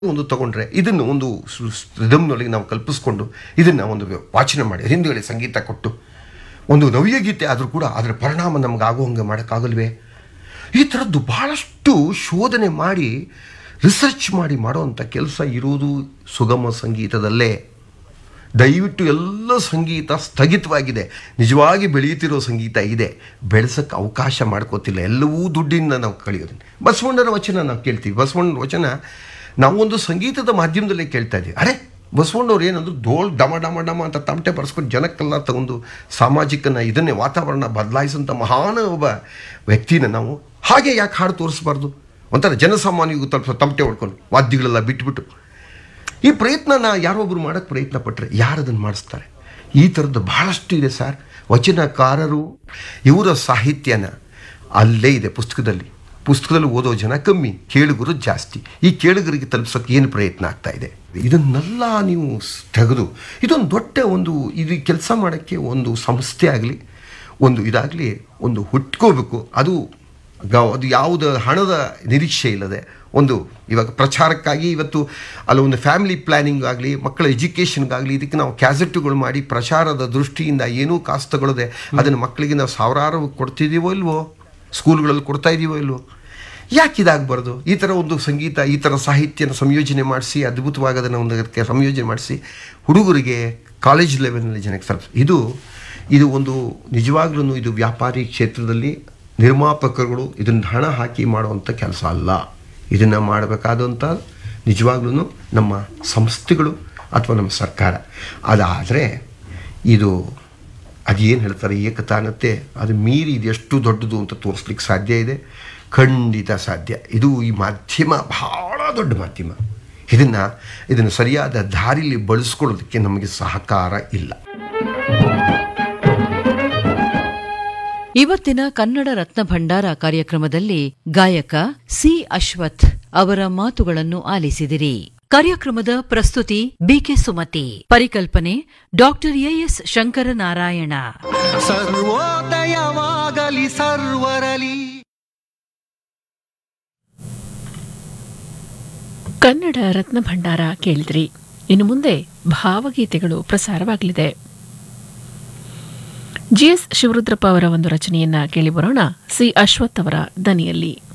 ಒಂದು ತಗೊಂಡ್ರೆ ಇದನ್ನು ಒಂದು ರಿದಮ್ನೊಳಗೆ ನಾವು ಕಲ್ಪಿಸ್ಕೊಂಡು ಇದನ್ನು ಒಂದು ವಾಚನ ಮಾಡಿ ಹಿಂದುಗಡೆ ಸಂಗೀತ ಕೊಟ್ಟು ಒಂದು ನವ್ಯ ಗೀತೆ ಆದರೂ ಕೂಡ ಅದರ ಪರಿಣಾಮ ನಮ್ಗೆ ಆಗುವಂಗೆ ಮಾಡೋಕ್ಕಾಗಲ್ವೇ? ಈ ಥರದ್ದು ಭಾಳಷ್ಟು ಶೋಧನೆ ಮಾಡಿ ರಿಸರ್ಚ್ ಮಾಡಿ ಮಾಡೋವಂಥ ಕೆಲಸ ಇರುವುದು ಸುಗಮ ಸಂಗೀತದಲ್ಲೇ. ದಯವಿಟ್ಟು ಎಲ್ಲ ಸಂಗೀತ ಸ್ಥಗಿತವಾಗಿದೆ. ನಿಜವಾಗಿ ಬೆಳೆಯುತ್ತಿರೋ ಸಂಗೀತ ಇದೆ, ಬೆಳೆಸೋಕ್ಕೆ ಅವಕಾಶ ಮಾಡ್ಕೋತಿಲ್ಲ. ಎಲ್ಲವೂ ದುಡ್ಡಿಂದ ನಾವು ಕಳೆಯೋದು. ಬಸವಣ್ಣನ ವಚನ ನಾವು ಕೇಳ್ತೀವಿ. ಬಸವಣ್ಣನ ವಚನ ನಾವೊಂದು ಸಂಗೀತದ ಮಾಧ್ಯಮದಲ್ಲೇ ಕೇಳ್ತಾ ಇದ್ದೀವಿ. ಅರೆ ಬಸವಣ್ಣವ್ರು ಏನಂದ್ರು ಡೋಲ್ ಡಮ ಡಮ ಡಮ ಅಂತ ತಮಟೆ ಬರ್ಸ್ಕೊಂಡು ಜನಕ್ಕೆಲ್ಲ ತಗೊಂಡು ಸಾಮಾಜಿಕನ ಇದನ್ನೇ ವಾತಾವರಣ ಬದಲಾಯಿಸೋಂಥ ಮಹಾನ್ ಒಬ್ಬ ವ್ಯಕ್ತಿನ ನಾವು ಹಾಗೆ ಯಾಕೆ ಹಾಡು ತೋರಿಸ್ಬಾರ್ದು? ಒಂಥರ ಜನಸಾಮಾನ್ಯಗೂ ತಲುಪಿಸೋ ತಮಟೆ ಹೊಡ್ಕೊಂಡು ವಾದ್ಯಗಳೆಲ್ಲ ಬಿಟ್ಬಿಟ್ಟು ಈ ಪ್ರಯತ್ನನ ಯಾರೊಬ್ಬರು ಮಾಡೋಕ್ಕೆ ಪ್ರಯತ್ನ ಪಟ್ಟರೆ ಯಾರು ಅದನ್ನು ಮಾಡಿಸ್ತಾರೆ? ಈ ಥರದ್ದು ಬಹಳಷ್ಟು ಇದೆ ಸರ್. ವಚನಕಾರರು ಇವರ ಸಾಹಿತ್ಯನ ಅಲ್ಲೇ ಇದೆ ಪುಸ್ತಕದಲ್ಲಿ ಓದೋ ಜನ ಕಮ್ಮಿ, ಕೇಳುಗರು ಜಾಸ್ತಿ. ಈ ಕೇಳುಗರಿಗೆ ತಲುಪಿಸೋಕ್ಕೆ ಏನು ಪ್ರಯತ್ನ ಆಗ್ತಾ ಇದೆ? ಇದನ್ನೆಲ್ಲ ನೀವು ತೆಗೆದು ಇದೊಂದು ದೊಡ್ಡ ಒಂದು ಇದು ಕೆಲಸ ಮಾಡೋಕ್ಕೆ ಒಂದು ಸಂಸ್ಥೆ ಆಗಲಿ ಒಂದು ಇದಾಗಲಿ ಒಂದು ಹುಟ್ಕೋಬೇಕು. ಅದು ಯಾವುದೇ ಹಣದ ನಿರೀಕ್ಷೆ ಇಲ್ಲದೆ ಒಂದು ಇವಾಗ ಪ್ರಚಾರಕ್ಕಾಗಿ ಇವತ್ತು ಅಲ್ಲೊಂದು ಫ್ಯಾಮಿಲಿ ಪ್ಲ್ಯಾನಿಂಗ್ ಆಗಲಿ ಮಕ್ಕಳ ಎಜುಕೇಷನ್ಗಾಗಲಿ ಇದಕ್ಕೆ ನಾವು ಕ್ಯಾಸೆಟ್ಟುಗಳು ಮಾಡಿ ಪ್ರಚಾರದ ದೃಷ್ಟಿಯಿಂದ ಏನೂ ಕಾಸು ತಗೊಳ್ಳದೆ ಅದನ್ನು ಮಕ್ಕಳಿಗೆ ನಾವು ಸಾವಿರಾರು ಕೊಡ್ತಿದ್ದೀವೋ ಇಲ್ವೋ, ಸ್ಕೂಲ್ಗಳಲ್ಲಿ ಕೊಡ್ತಾ ಇದ್ದೀವೋ ಇಲ್ವೋ? ಯಾಕೆ ಇದಾಗಬಾರ್ದು? ಈ ಥರ ಒಂದು ಸಂಗೀತ ಈ ಥರ ಸಾಹಿತ್ಯನ ಸಂಯೋಜನೆ ಮಾಡಿಸಿ ಅದ್ಭುತವಾಗಿ ಅದನ್ನು ಒಂದು ಅದಕ್ಕೆ ಸಂಯೋಜನೆ ಮಾಡಿಸಿ ಹುಡುಗರಿಗೆ ಕಾಲೇಜ್ ಲೆವೆಲ್ನಲ್ಲಿ ಜನಕ್ಕೆ ಸ್ವಲ್ಪ ಇದು ಒಂದು ನಿಜವಾಗ್ಲೂ ಇದು ವ್ಯಾಪಾರಿ ಕ್ಷೇತ್ರದಲ್ಲಿ ನಿರ್ಮಾಪಕರುಗಳು ಇದನ್ನು ಹಣ ಹಾಕಿ ಮಾಡುವಂಥ ಕೆಲಸ ಅಲ್ಲ. ಇದನ್ನು ಮಾಡಬೇಕಾದಂಥ ನಿಜವಾಗ್ಲೂ ನಮ್ಮ ಸಂಸ್ಥೆಗಳು ಅಥವಾ ನಮ್ಮ ಸರ್ಕಾರ. ಅದಾದರೆ ಅದೇನು ಹೇಳ್ತಾರೆ ಏಕತಾನತೆ ಅದು ಮೀರಿ ಇದೆಷ್ಟು ದೊಡ್ಡದು ಅಂತ ತೋರಿಸ್ಲಿಕ್ಕೆ ಸಾಧ್ಯ ಇದೆ. ಖಂಡಿತ ಸಾಧ್ಯ. ಈ ಮಾಧ್ಯಮ ಬಹಳ ದೊಡ್ಡ ಮಾಧ್ಯಮ. ಇದನ್ನು ಸರಿಯಾದ ದಾರಿಲಿ ಬಳಸ್ಕೊಳ್ಳೋದಕ್ಕೆ ನಮಗೆ ಸಹಕಾರ ಇಲ್ಲ. ಇವತ್ತಿನ ಕನ್ನಡ ರತ್ನ ಭಂಡಾರ ಕಾರ್ಯಕ್ರಮದಲ್ಲಿ ಗಾಯಕ ಸಿ ಅಶ್ವಥ್ ಅವರ ಮಾತುಗಳನ್ನು ಆಲಿಸಿದಿರಿ. ಕಾರ್ಯಕ್ರಮದ ಪ್ರಸ್ತುತಿ ಬಿಕೆ ಸುಮತಿ, ಪರಿಕಲ್ಪನೆ ಡಾಕ್ಟರ್ ಎಎಸ್ ಶಂಕರನಾರಾಯಣ. ಸರ್ವೋದಯವಾಗಲಿ ಸರ್ವರಲಿ. ಕನ್ನಡ ರತ್ನ ಭಂಡಾರ ಕೇಳಿದ್ರಿ. ಇನ್ನು ಮುಂದೆ ಭಾವಗೀತೆಗಳು ಪ್ರಸಾರವಾಗಲಿದೆ. ಜಿಎಸ್ ಶಿವರುದ್ರಪ್ಪ ಅವರ ಒಂದು ರಚನೆಯನ್ನ ಕೇಳಿ ಬರೋಣ, ಸಿ ಅಶ್ವಥ್ ಅವರ ದನಿಯಲ್ಲಿ.